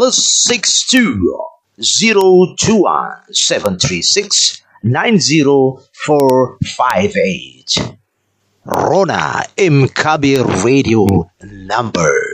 +62 021 736 90458. Rona Mkabi Radio number.